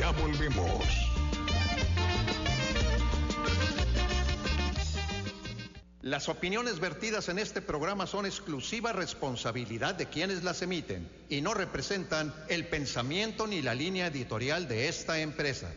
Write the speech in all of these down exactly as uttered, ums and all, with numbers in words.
Ya volvemos. Las opiniones vertidas en este programa son exclusiva responsabilidad de quienes las emiten y no representan el pensamiento ni la línea editorial de esta empresa.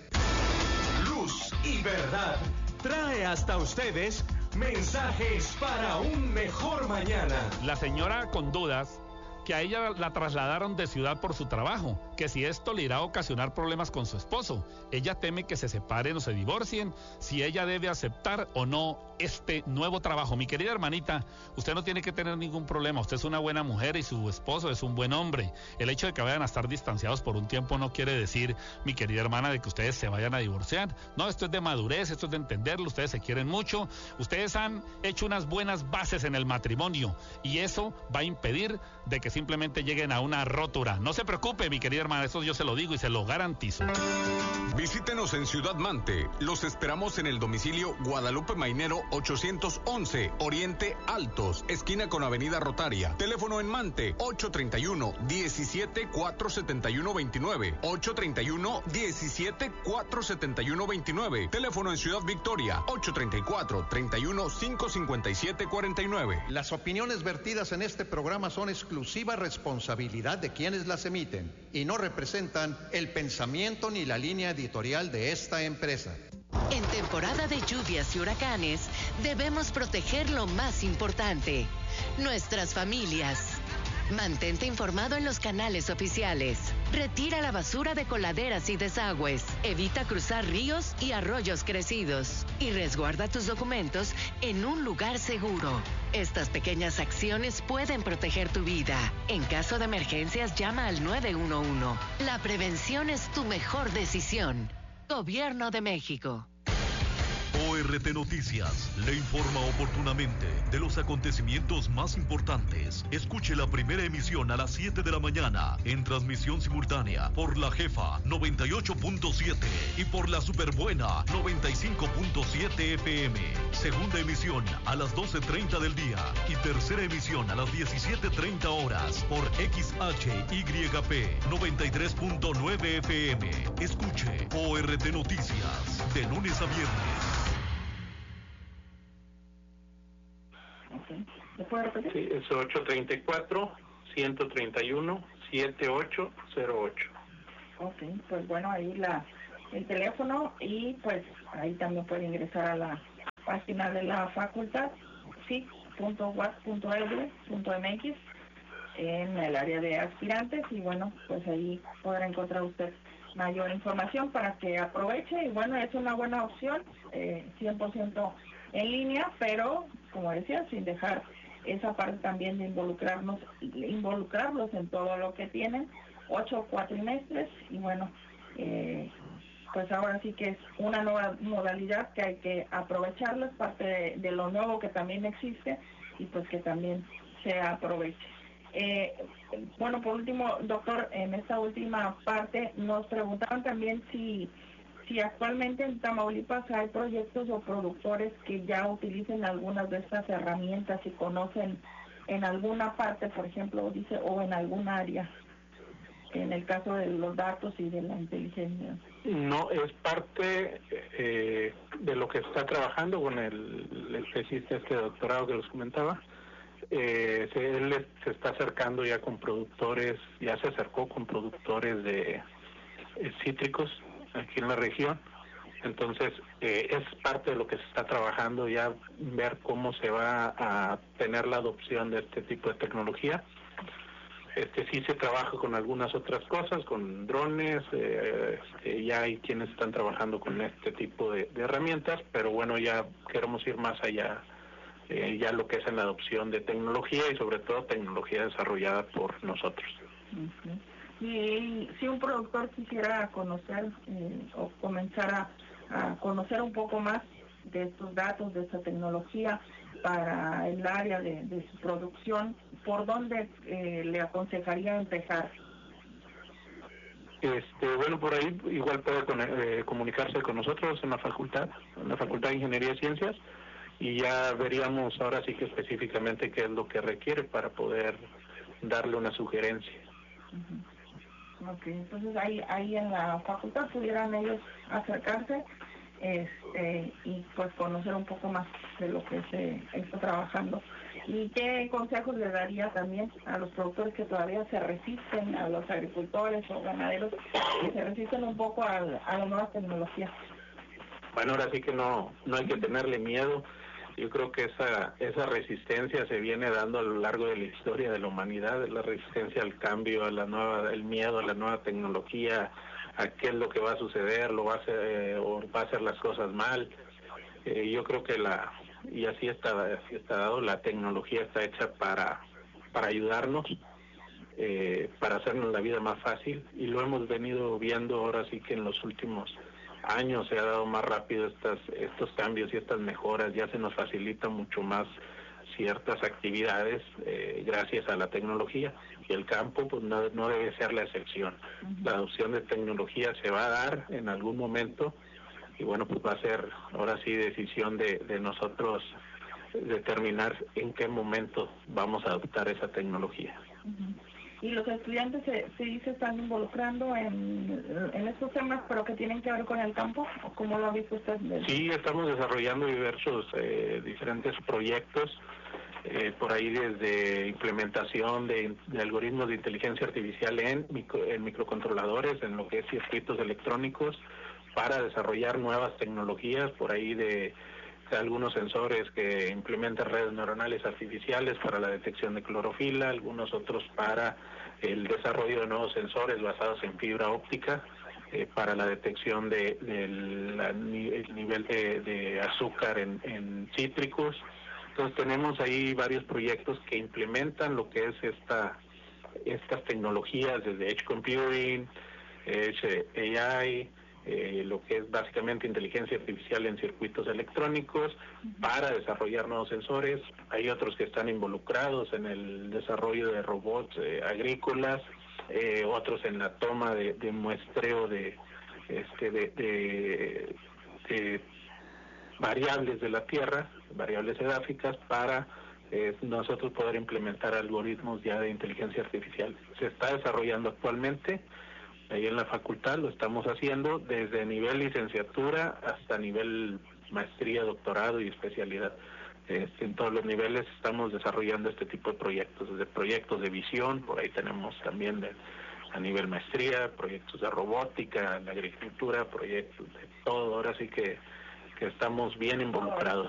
Luz y Verdad trae hasta ustedes mensajes para un mejor mañana. La señora con dudas que a ella la trasladaron de ciudad por su trabajo, que si esto le irá a ocasionar problemas con su esposo. Ella teme que se separen o se divorcien, si ella debe aceptar o no este nuevo trabajo. Mi querida hermanita, usted no tiene que tener ningún problema, usted es una buena mujer y su esposo es un buen hombre. El hecho de que vayan a estar distanciados por un tiempo no quiere decir, mi querida hermana, de que ustedes se vayan a divorciar. No, esto es de madurez, esto es de entenderlo, ustedes se quieren mucho, ustedes han hecho unas buenas bases en el matrimonio y eso va a impedir de que simplemente lleguen a una rotura. No se preocupe, mi querida hermana, eso yo se lo digo y se lo garantizo. Visítenos en Ciudad Mante. Los esperamos en el domicilio Guadalupe Mainero ochocientos once, Oriente Altos, esquina con Avenida Rotaria. Teléfono en Mante ocho treinta y uno, diecisiete, cuatrocientos setenta y uno, veintinueve. ocho treinta y uno, diecisiete, cuatrocientos setenta y uno, veintinueve. Teléfono en Ciudad Victoria ocho treinta y cuatro, treinta y uno, quinientos cincuenta y siete, cuarenta y nueve. Las opiniones vertidas en este programa son exclusiva responsabilidad de quienes las emiten y no representan el pensamiento ni la línea editorial de esta empresa. En temporada de lluvias y huracanes, debemos proteger lo más importante, nuestras familias. Mantente informado en los canales oficiales. Retira la basura de coladeras y desagües. Evita cruzar ríos y arroyos crecidos. Y resguarda tus documentos en un lugar seguro. Estas pequeñas acciones pueden proteger tu vida. En caso de emergencias, llama al nueve uno uno. La prevención es tu mejor decisión. Gobierno de México. O R T Noticias le informa oportunamente de los acontecimientos más importantes. Escuche la primera emisión a las siete de la mañana en transmisión simultánea por La Jefa noventa y ocho punto siete y por La Superbuena noventa y cinco punto siete F M. Segunda emisión a las doce treinta del día y tercera emisión a las diecisiete treinta horas por X H Y P noventa y tres punto nueve F M. Escuche O R T Noticias de lunes a viernes. ¿Me puede repetir? Sí, es ocho treinta y cuatro, ciento treinta y uno, setenta y ocho cero ocho. Ok, pues bueno, ahí la el teléfono y pues ahí también puede ingresar a la página de la facultad, sí, punto u a c punto e d u punto m x en el área de aspirantes y bueno, pues ahí podrá encontrar usted mayor información para que aproveche y bueno, es una buena opción, eh, cien por ciento en línea, pero como decía, sin dejar esa parte también de involucrarnos, involucrarlos en todo lo que tienen, ocho cuatrimestres y bueno, eh, pues ahora sí que es una nueva modalidad que hay que aprovecharla, es parte de, de lo nuevo que también existe y pues que también se aproveche. Eh, bueno, por último, doctor, en esta última parte nos preguntaban también si si actualmente en Tamaulipas hay proyectos o productores que ya utilicen algunas de estas herramientas y conocen en alguna parte, por ejemplo, dice, o en algún área, en el caso de los datos y de la inteligencia. No, es parte eh, de lo que está trabajando con el, el que existe este doctorado que les comentaba. Eh, se, él se está acercando ya con productores, ya se acercó con productores de eh, cítricos aquí en la región, entonces eh, es parte de lo que se está trabajando ya, ver cómo se va a tener la adopción de este tipo de tecnología. Este sí se trabaja con algunas otras cosas, con drones, eh, eh, ya hay quienes están trabajando con este tipo de, de herramientas, pero bueno, ya queremos ir más allá, eh, ya lo que es en la adopción de tecnología y sobre todo tecnología desarrollada por nosotros. Uh-huh. Y si un productor quisiera conocer eh, o comenzar a, a conocer un poco más de estos datos, de esta tecnología para el área de, de su producción, ¿por dónde eh, le aconsejaría empezar? Este, bueno, por ahí igual puede con, eh, comunicarse con nosotros en la facultad, en la Facultad de Ingeniería y Ciencias, y ya veríamos ahora sí que específicamente qué es lo que requiere para poder darle una sugerencia. Uh-huh. Ok, entonces ahí ahí en la facultad pudieran ellos acercarse este y pues conocer un poco más de lo que se está trabajando. ¿Y qué consejos le daría también a los productores que todavía se resisten, a los agricultores o ganaderos que se resisten un poco a, a las nuevas tecnologías? Bueno, ahora sí que no no hay que tenerle miedo. Yo creo que esa esa resistencia se viene dando a lo largo de la historia de la humanidad, la resistencia al cambio, a la nueva, el miedo a la nueva tecnología, a qué es lo que va a suceder, lo va a hacer eh, o va a hacer las cosas mal. Eh, yo creo que la y así está así está dado, la tecnología está hecha para para ayudarnos, eh, para hacernos la vida más fácil, y lo hemos venido viendo ahora sí que en los últimos años se ha dado más rápido estas estos cambios y estas mejoras. Ya se nos facilita mucho más ciertas actividades eh, gracias a la tecnología, y el campo pues no, no debe ser la excepción. Uh-huh. La adopción de tecnología se va a dar en algún momento, y bueno, pues va a ser ahora sí decisión de, de nosotros determinar en qué momento vamos a adoptar esa tecnología. Uh-huh. Y los estudiantes se, se, se están involucrando en, en estos temas, pero que tienen que ver con el campo, ¿o cómo lo ha visto usted? Sí, estamos desarrollando diversos, eh, diferentes proyectos, eh, por ahí desde implementación de, de algoritmos de inteligencia artificial en, micro, en microcontroladores, en lo que es circuitos electrónicos, para desarrollar nuevas tecnologías, por ahí de algunos sensores que implementan redes neuronales artificiales para la detección de clorofila, algunos otros para el desarrollo de nuevos sensores basados en fibra óptica, eh, para la detección de, de la, el nivel de, de azúcar en, en cítricos. Entonces tenemos ahí varios proyectos que implementan lo que es esta estas tecnologías, desde Edge Computing, Edge A I, Eh, lo que es básicamente inteligencia artificial en circuitos electrónicos, uh-huh, para desarrollar nuevos sensores. Hay otros que están involucrados en el desarrollo de robots eh, agrícolas, eh, otros en la toma de, de muestreo de, este, de, de, de variables de la tierra, variables edáficas, para eh, nosotros poder implementar algoritmos ya de inteligencia artificial. Se está desarrollando actualmente. Ahí en la facultad lo estamos haciendo desde nivel licenciatura hasta nivel maestría, doctorado y especialidad. Este, en todos los niveles estamos desarrollando este tipo de proyectos, desde proyectos de visión, por ahí tenemos también de, a nivel maestría, proyectos de robótica, en la agricultura, proyectos de todo. Ahora sí que, que estamos bien involucrados.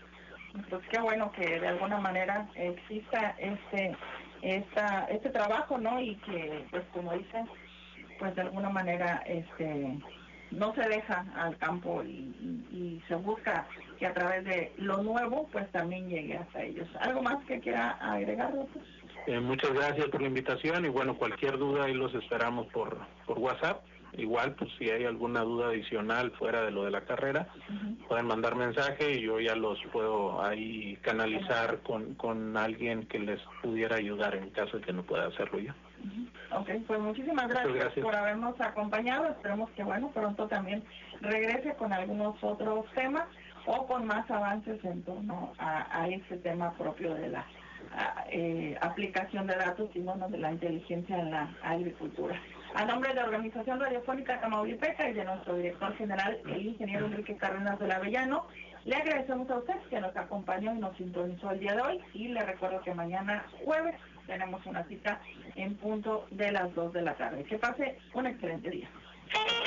Pues qué bueno que de alguna manera exista este, esta, este trabajo, ¿no? Y que, pues como dicen, pues de alguna manera este no se deja al campo y, y, y se busca que a través de lo nuevo pues también llegue hasta ellos. ¿Algo más que quiera agregar, doctor? Eh, muchas gracias por la invitación, y bueno, cualquier duda ahí los esperamos por por WhatsApp. Igual, pues si hay alguna duda adicional fuera de lo de la carrera, uh-huh, pueden mandar mensaje y yo ya los puedo ahí canalizar con, con alguien que les pudiera ayudar en caso de que no pueda hacerlo yo. Uh-huh. Ok, pues muchísimas gracias, gracias por habernos acompañado. Esperemos que, bueno, pronto también regrese con algunos otros temas o con más avances en torno a, a este tema propio de la a, eh, aplicación de datos y bueno, de la inteligencia en la agricultura. A nombre de la Organización Radiofónica Tamaulipeca y de nuestro director general, el ingeniero Enrique Cárdenas del Avellano, le agradecemos a usted que nos acompañó y nos sintonizó el día de hoy, y le recuerdo que mañana jueves tenemos una cita en punto de las dos de la tarde. Que pase un excelente día.